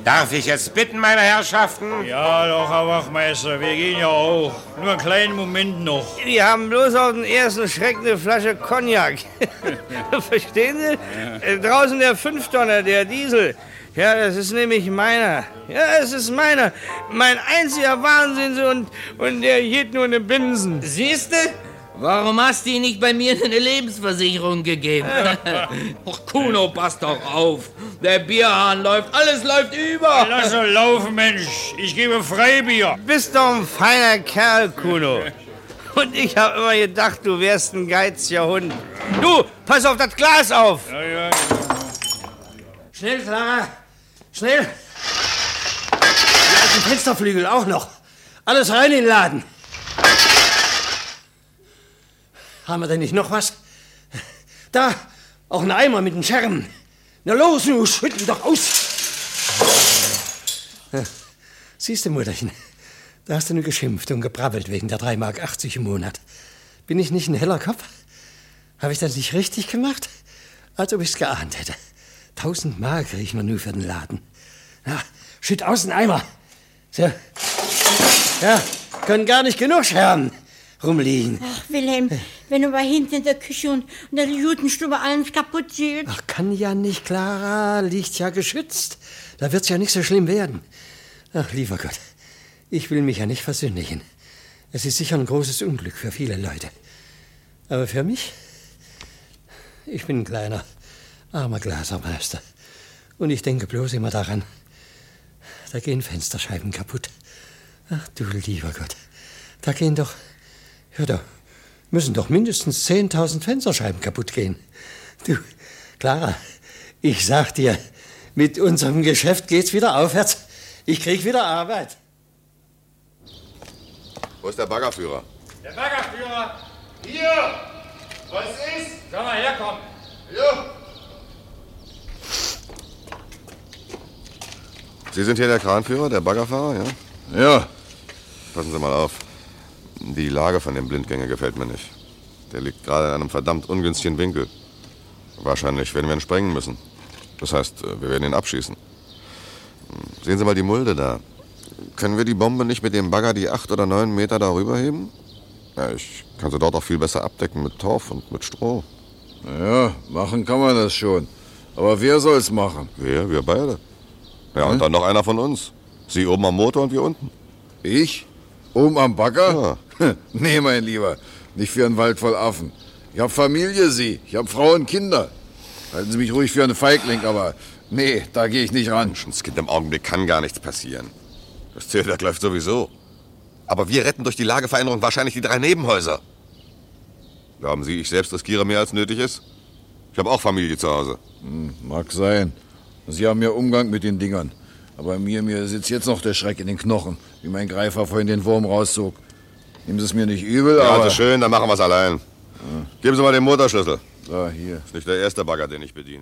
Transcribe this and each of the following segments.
Darf ich jetzt bitten, meine Herrschaften? Ja, doch, Herr Wachtmeister, wir gehen ja auch. Nur einen kleinen Moment noch. Wir haben bloß auf den ersten Schreck eine Flasche Cognac. Verstehen Sie? Ja. Draußen der 5-Tonner, der Diesel. Ja, das ist nämlich meiner. Ja, es ist meiner. Mein einziger Wahnsinn und der geht nur eine Binsen. Siehste? Warum hast du ihn nicht bei mir in eine Lebensversicherung gegeben? Och, Kuno, pass doch auf. Der Bierhahn läuft, alles läuft über. Lass doch laufen, Mensch. Ich gebe Freibier. Bist doch ein feiner Kerl, Kuno. Und ich hab immer gedacht, du wärst ein geiziger Hund. Du, pass auf das Glas auf. Ja. Schnell, Clara. Schnell. Die alten Fensterflügel auch noch. Alles rein in den Laden. Haben wir denn nicht noch was? Da, auch ein Eimer mit den Scherben. Na los, du schüttel doch aus. Siehst du, Mutterchen, da hast du nur geschimpft und gebrabbelt wegen der 3,80 Mark im Monat. Bin ich nicht ein heller Kopf? Habe ich das nicht richtig gemacht? Als ob ich's geahnt hätte. 1000 Mark krieg ich mir nur für den Laden. Na, schütt aus den Eimer. So. Ja, können gar nicht genug Scherben rumliegen. Ach, Wilhelm, wenn du mal hinten in der Küche und in der Judenstube alles kaputt siehst. Ach, kann ja nicht, Clara. Liegt ja geschützt. Da wird's ja nicht so schlimm werden. Ach, lieber Gott, ich will mich ja nicht versündigen. Es ist sicher ein großes Unglück für viele Leute. Aber für mich? Ich bin ein kleiner, armer Glasermeister. Und ich denke bloß immer daran, da gehen Fensterscheiben kaputt. Ach, du lieber Gott, da gehen doch... Ja, da müssen doch mindestens 10.000 Fensterscheiben kaputt gehen. Du, Clara, ich sag dir, mit unserem Geschäft geht's wieder aufwärts. Ich krieg wieder Arbeit. Wo ist der Baggerführer? Der Baggerführer! Hier! Was ist? Soll mal herkommen. Ja. Sie sind hier der Kranführer, der Baggerfahrer, ja? Ja. Passen Sie mal auf. Die Lage von dem Blindgänger gefällt mir nicht. Der liegt gerade in einem verdammt ungünstigen Winkel. Wahrscheinlich werden wir ihn sprengen müssen. Das heißt, wir werden ihn abschießen. Sehen Sie mal die Mulde da. Können wir die Bombe nicht mit dem Bagger die 8 oder 9 Meter darüber heben? Ja, ich kann sie dort auch viel besser abdecken mit Torf und mit Stroh. Ja, machen kann man das schon. Aber wer soll's machen? Wir beide. Ja, und dann noch einer von uns. Sie oben am Motor und wir unten. Ich? Oben am Bagger? Ja. Nee, mein Lieber. Nicht für einen Wald voll Affen. Ich hab Familie, Sie. Ich hab Frau und Kinder. Halten Sie mich ruhig für einen Feigling, aber nee, da gehe ich nicht ran. Menschenskind, im Augenblick kann gar nichts passieren. Das Zählwerk läuft sowieso. Aber wir retten durch die Lageveränderung wahrscheinlich die 3 Nebenhäuser. Glauben Sie, ich selbst riskiere mehr als nötig ist? Ich habe auch Familie zu Hause. Mag sein. Sie haben ja Umgang mit den Dingern. Aber mir sitzt jetzt noch der Schreck in den Knochen, wie mein Greifer vorhin den Wurm rauszog. Nehmen Sie es mir nicht übel, ja, aber... also schön, dann machen wir es allein. Ja. Geben Sie mal den Motorschlüssel. Da, hier. Das ist nicht der erste Bagger, den ich bediene.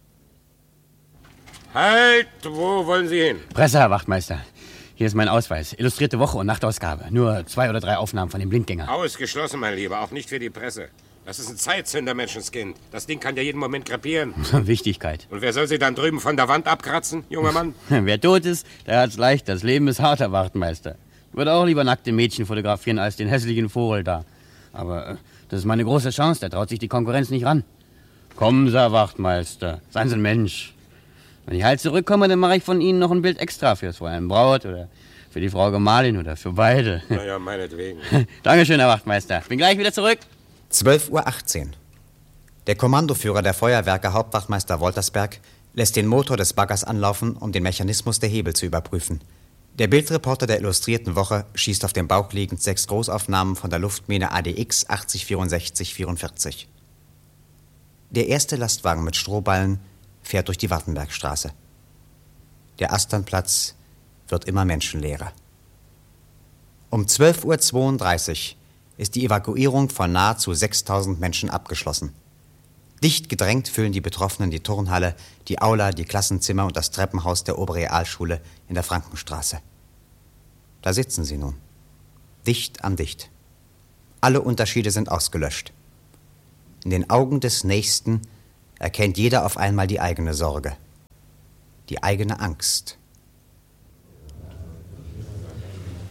Halt, wo wollen Sie hin? Presse, Herr Wachtmeister. Hier ist mein Ausweis. Illustrierte Woche und Nachtausgabe. Nur 2 oder 3 Aufnahmen von dem Blindgänger. Ausgeschlossen, mein Lieber. Auch nicht für die Presse. Das ist ein Zeitzünder, Menschenskind. Das Ding kann ja jeden Moment krepieren. Wichtigkeit. Und wer soll sie dann drüben von der Wand abkratzen, junger Mann? Wer tot ist, der hat's leicht. Das Leben ist hart, Herr Wachtmeister. Würde auch lieber nackte Mädchen fotografieren als den hässlichen Vogel da. Aber das ist meine große Chance. Da traut sich die Konkurrenz nicht ran. Kommen Sie, Herr Wachtmeister. Seien Sie ein Mensch. Wenn ich halt zurückkomme, dann mache ich von Ihnen noch ein Bild extra fürs Fräulein Braut oder für die Frau Gemahlin oder für beide. Naja, meinetwegen. Dankeschön, Herr Wachtmeister. Bin gleich wieder zurück. 12:18 Uhr. Der Kommandoführer der Feuerwerke, Hauptwachtmeister Woltersberg, lässt den Motor des Baggers anlaufen, um den Mechanismus der Hebel zu überprüfen. Der Bildreporter der Illustrierten Woche schießt auf dem Bauch liegend 6 Großaufnahmen von der Luftmine ADX 806444. Der erste Lastwagen mit Strohballen fährt durch die Wartenbergstraße. Der Asternplatz wird immer menschenleerer. Um 12:32 Uhr ist die Evakuierung von nahezu 6.000 Menschen abgeschlossen. Dicht gedrängt füllen die Betroffenen die Turnhalle, die Aula, die Klassenzimmer und das Treppenhaus der Oberrealschule in der Frankenstraße. Da sitzen sie nun, dicht an dicht. Alle Unterschiede sind ausgelöscht. In den Augen des Nächsten erkennt jeder auf einmal die eigene Sorge, die eigene Angst,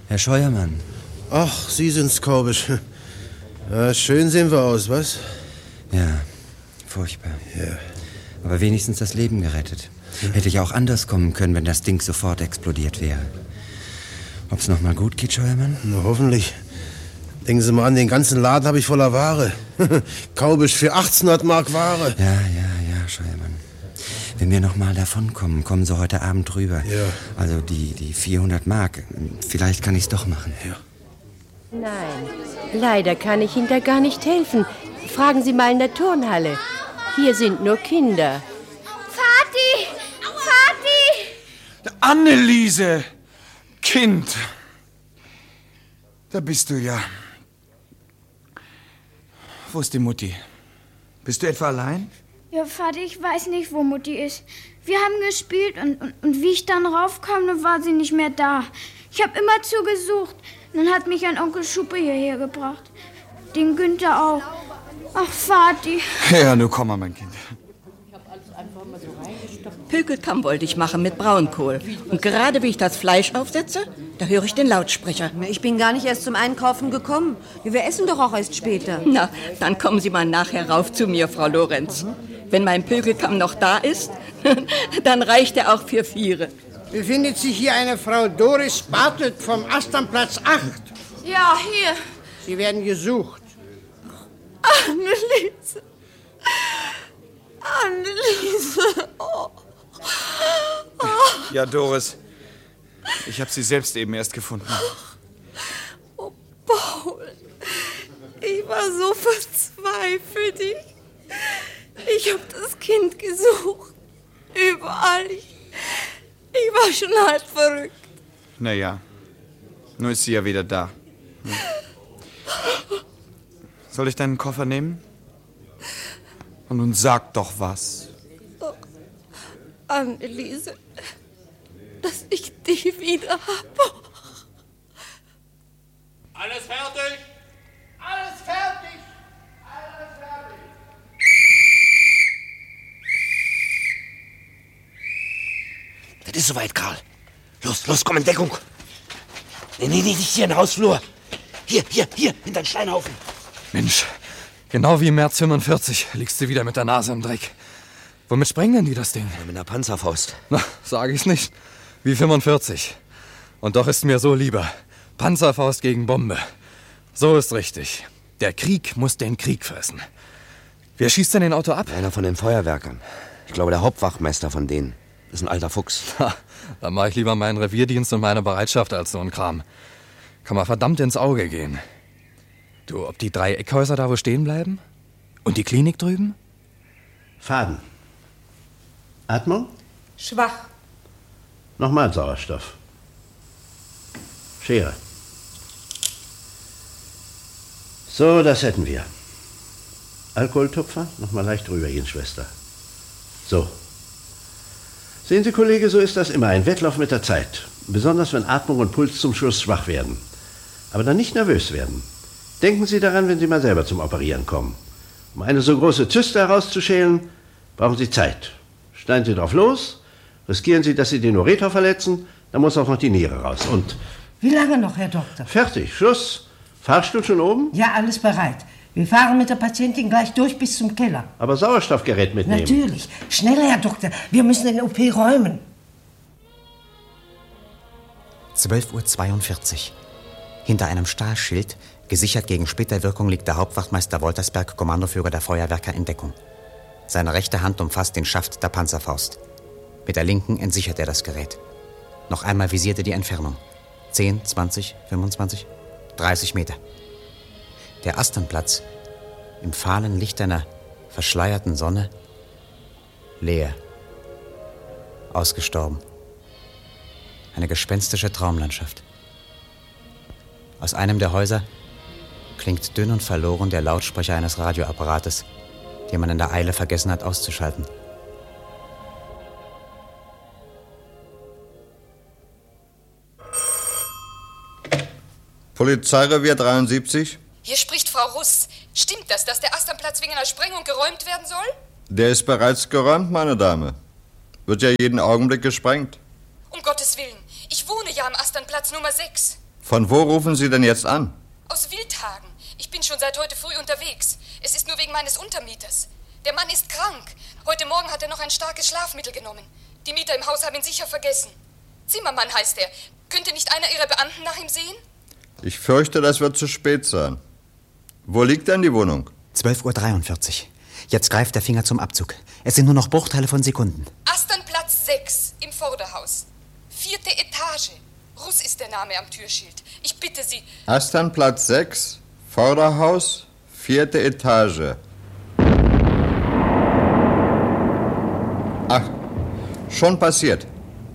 Herr Scheuermann. Ach, Sie sind's, Korbisch. Ja, schön sehen wir aus, was? Ja, furchtbar. Ja. Aber wenigstens das Leben gerettet. Hätte ich auch anders kommen können, wenn das Ding sofort explodiert wäre. Ob's noch mal gut geht, Scheuermann? Na, hoffentlich. Denken Sie mal an, den ganzen Laden habe ich voller Ware. Kaubisch für 1800 Mark Ware. Ja, Scheuermann. Wenn wir noch mal davonkommen, kommen Sie heute Abend rüber. Ja. Also die 400 Mark. Vielleicht kann ich's doch machen. Ja. Nein, leider kann ich Ihnen da gar nicht helfen. Fragen Sie mal in der Turnhalle. Hier sind nur Kinder. Vati! Vati! Anneliese! Kind! Da bist du ja. Wo ist die Mutti? Bist du etwa allein? Ja, Vati, ich weiß nicht, wo Mutti ist. Wir haben gespielt und wie ich dann raufkam, war sie nicht mehr da. Ich habe immer zugesucht. Dann hat mich ein Onkel Schuppe hierher gebracht. Den Günther auch. Ach, Vati. Ja, nun komm mal, mein Kind. Pökelkamm wollte ich machen mit Braunkohl. Und gerade wie ich das Fleisch aufsetze, da höre ich den Lautsprecher. Ich bin gar nicht erst zum Einkaufen gekommen. Wir essen doch auch erst später. Na, dann kommen Sie mal nachher rauf zu mir, Frau Lorenz. Wenn mein Pökelkamm noch da ist, dann reicht er auch für 4. Befindet sich hier eine Frau Doris Bartelt vom Asternplatz 8? Ja, hier. Sie werden gesucht. Anneliese. Anneliese. Oh. Ja, Doris. Ich habe sie selbst eben erst gefunden. Oh, Paul. Ich war so verzweifelt. Ich habe das Kind gesucht. Überall. Ich war schon halb verrückt. Naja, nun ist sie ja wieder da. Ja. Soll ich deinen Koffer nehmen? Und nun sag doch was. Oh, Anneliese, dass ich dich wieder habe. Alles fertig? Alles fertig! Alles fertig! Das ist soweit, Karl. Los, komm in Deckung. Nee, nicht hier in den Hausflur. Hier, hinter den Steinhaufen. Mensch, genau wie im März 45 liegst du wieder mit der Nase im Dreck. Womit sprengen denn die das Ding? Mit einer Panzerfaust. Na, sag ich's nicht. Wie 45. Und doch ist mir so lieber. Panzerfaust gegen Bombe. So ist richtig. Der Krieg muss den Krieg fressen. Wer schießt denn den Auto ab? Einer von den Feuerwerkern. Ich glaube, der Hauptwachmeister von denen. Das ist ein alter Fuchs. Ha, dann mach ich lieber meinen Revierdienst und meine Bereitschaft als so ein Kram. Kann man verdammt ins Auge gehen. Du, ob die 3 Eckhäuser da wo stehen bleiben? Und die Klinik drüben? Faden. Atmung? Schwach. Nochmal Sauerstoff. Schere. So, das hätten wir. Alkoholtupfer? Nochmal leicht drüber gehen, Schwester. So. Sehen Sie, Kollege, so ist das immer. Ein Wettlauf mit der Zeit. Besonders wenn Atmung und Puls zum Schluss schwach werden. Aber dann nicht nervös werden. Denken Sie daran, wenn Sie mal selber zum Operieren kommen. Um eine so große Zyste herauszuschälen, brauchen Sie Zeit. Schneiden Sie drauf los, riskieren Sie, dass Sie den Ureter verletzen, dann muss auch noch die Niere raus. Und... Wie lange noch, Herr Doktor? Fertig, Schluss. Fahrstuhl schon oben? Ja, alles bereit. Wir fahren mit der Patientin gleich durch bis zum Keller. Aber Sauerstoffgerät mitnehmen. Natürlich. Schneller, Herr Doktor. Wir müssen den OP räumen. 12:42 Uhr. Hinter einem Stahlschild, gesichert gegen Splitterwirkung, liegt der Hauptwachtmeister Woltersberg, Kommandoführer der Feuerwerker, in Deckung. Seine rechte Hand umfasst den Schaft der Panzerfaust. Mit der linken entsichert er das Gerät. Noch einmal visiert er die Entfernung. 10, 20, 25, 30 Meter. Der Asternplatz, im fahlen Licht einer verschleierten Sonne, leer. Ausgestorben. Eine gespenstische Traumlandschaft. Aus einem der Häuser klingt dünn und verloren der Lautsprecher eines Radioapparates, den man in der Eile vergessen hat auszuschalten. Polizeirevier 73? Hier spricht Frau Russ. Stimmt das, dass der Asternplatz wegen einer Sprengung geräumt werden soll? Der ist bereits geräumt, meine Dame. Wird ja jeden Augenblick gesprengt. Um Gottes Willen. Ich wohne ja am Asternplatz Nummer 6. Von wo rufen Sie denn jetzt an? Aus Wildhagen. Ich bin schon seit heute früh unterwegs. Es ist nur wegen meines Untermieters. Der Mann ist krank. Heute Morgen hat er noch ein starkes Schlafmittel genommen. Die Mieter im Haus haben ihn sicher vergessen. Zimmermann heißt er. Könnte nicht einer Ihrer Beamten nach ihm sehen? Ich fürchte, das wird zu spät sein. Wo liegt denn die Wohnung? 12:43 Uhr. Jetzt greift der Finger zum Abzug. Es sind nur noch Bruchteile von Sekunden. Asternplatz 6 im Vorderhaus. 4. Etage. Russ ist der Name am Türschild. Ich bitte Sie. Asternplatz 6, Vorderhaus, 4. Etage. Ach, schon passiert.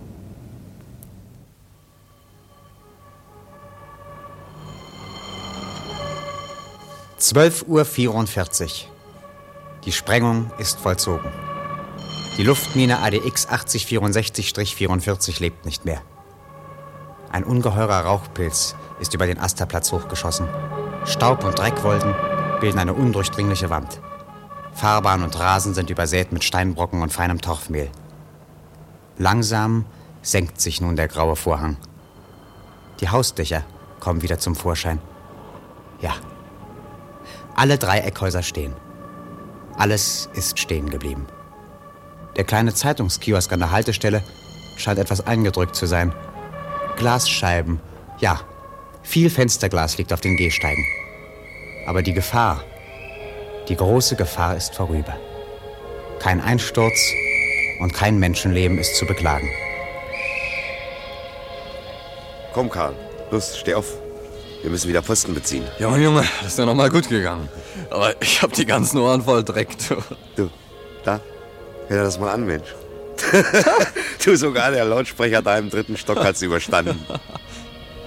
(12:44 Uhr). Die Sprengung ist vollzogen. Die Luftmine ADX 8064-44 lebt nicht mehr. Ein ungeheurer Rauchpilz ist über den Asterplatz hochgeschossen. Staub und Dreckwolken bilden eine undurchdringliche Wand. Fahrbahn und Rasen sind übersät mit Steinbrocken und feinem Torfmehl. Langsam senkt sich nun der graue Vorhang. Die Hausdächer kommen wieder zum Vorschein. Ja, alle 3 Eckhäuser stehen. Alles ist stehen geblieben. Der kleine Zeitungskiosk an der Haltestelle scheint etwas eingedrückt zu sein. Glasscheiben, ja, viel Fensterglas liegt auf den Gehsteigen. Aber die Gefahr, die große Gefahr ist vorüber. Kein Einsturz und kein Menschenleben ist zu beklagen. Komm, Karl, los, steh auf. Wir müssen wieder Pfosten beziehen. Junge, das ist ja noch mal gut gegangen. Aber ich hab die ganzen Ohren voll Dreck. Du, da, hör dir das mal an, Mensch. Du, sogar der Lautsprecher da im 3. Stock hat's überstanden.